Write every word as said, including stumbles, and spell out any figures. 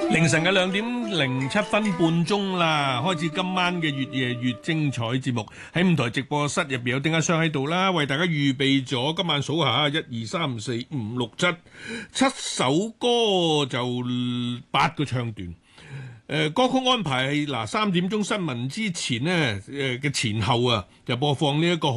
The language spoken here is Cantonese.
凌晨嘅兩點零七分半鐘啦，開始今晚嘅越夜越精彩節目。喺五台直播室入邊有丁家雙喺度啦，為大家預備咗今晚數下一二三四五六七七首歌，就八個唱段。誒、呃、歌曲安排係嗱三點鐘新聞之前呢誒嘅、呃、前後啊，就播放呢一個好